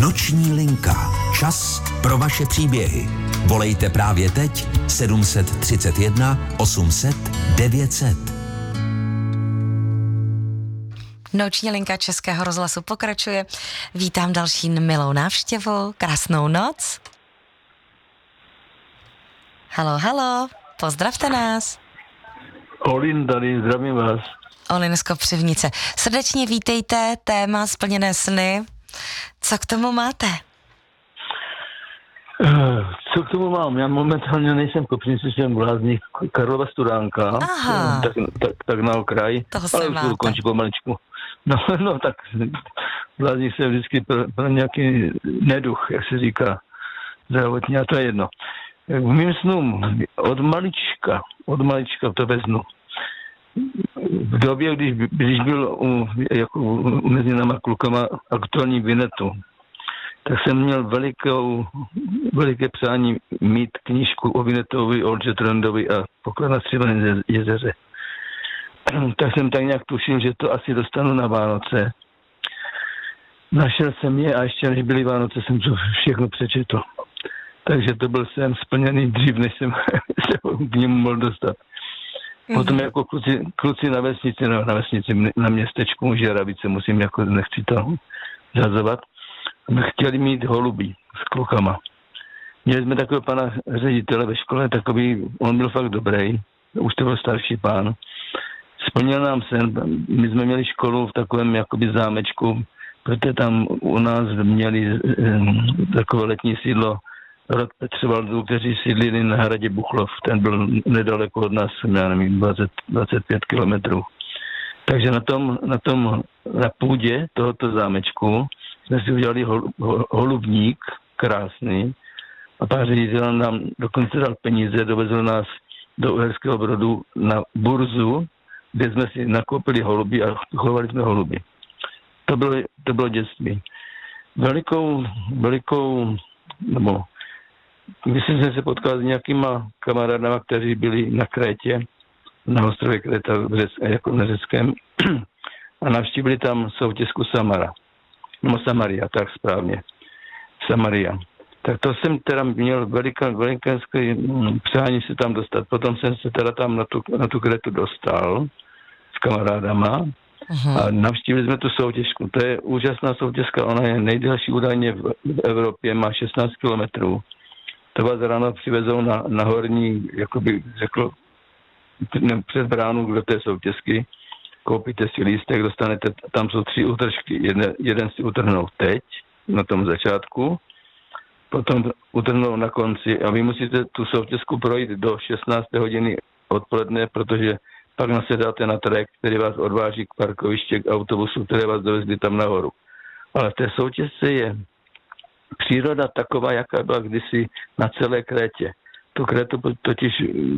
Noční linka. Čas pro vaše příběhy. Volejte právě teď 731 800 900. Noční linka Českého rozhlasu pokračuje. Vítám další milou návštěvu. Krásnou noc. Halo, pozdravte nás. Olin tady, zdravím vás. Olin z Kopřivnice. Srdečně vítejte, téma splněné sny. Co k tomu máte? Co k tomu mám? Já momentálně nejsem v Kopřivnici, jsem v Lázních Karlova Studánka. Aha. Tak na okraj. Toho se ale máte. Končí pomaličku. No tak v Lázních se vždycky pro nějaký neduch, jak se říká zdravotně, a to je jedno. V mým snu od malička to veznu. V době, když byl mezi náma klukama aktuální Vinetu, tak jsem měl veliké přání mít knížku o Vinetovi, Oldře Trendovi a Poklad na Stříbrném jezeře. Tak jsem tak nějak tušil, že to asi dostanu na Vánoce. Našel jsem je a ještě než byly Vánoce, jsem to všechno přečetl. Takže to byl sen splněný dřív, než jsem se k němu mohl dostat. Potom jako kluci na vesnici, na městečku Žeravice, nechci to zazovat, chtěli mít holubí s klukama. Měli jsme takového pana ředitele ve škole, on byl fakt dobrý, už to byl starší pán. Splnil nám sen, my jsme měli školu v takovém jakoby zámečku, protože tam u nás měli takové letní sídlo rod Petřevaldů, kteří sídlili na hradě Buchlov. Ten byl nedaleko od nás, já nevím, 25 kilometrů. Takže na půdě tohoto zámečku jsme si udělali holubník, krásný, a pan ředitel nám dokonce dal peníze, dovezl nás do Uherského Brodu na burzu, kde jsme si nakoupili holuby a chovali jsme holuby. To bylo dětství. Myslím, že jsem se potkal s nějakýma kamarádama, kteří byli na Krétě, na ostrově Kréta, jako na Řeckém, a navštívili tam soutězku Samaria, tak správně. Samaria. Tak to jsem teda měl velikánské přání se tam dostat. Potom jsem se teda tam na tu Krétu dostal s kamarádama a navštívili jsme tu soutěžku. To je úžasná soutěžka, ona je nejdelší údajně v Evropě, má 16 kilometrů. To vás ráno přivezou na horní, jakoby řekl, před bránu do té soutězky, koupíte si lístek, dostanete, tam jsou 3 útržky, jeden si utrhnou teď, na tom začátku, potom utrhnou na konci a vy musíte tu soutěžku projít do 16. hodiny odpoledne, protože pak nasedáte na trajekt, který vás odváží k parkovišti, k autobusu, které vás dovezli tam nahoru. Ale v té soutěžce je příroda taková, jaká byla kdysi na celé Krétě. Tu Krétu totiž